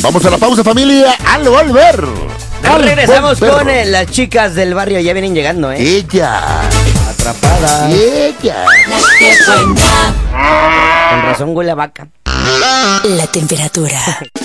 Vamos a la pausa, familia. Al volver. Regresamos con las chicas del barrio. Ya vienen llegando, ¿eh? Ella. Atrapada. Ella. Las que cuentan. Con razón huele a vaca. La temperatura.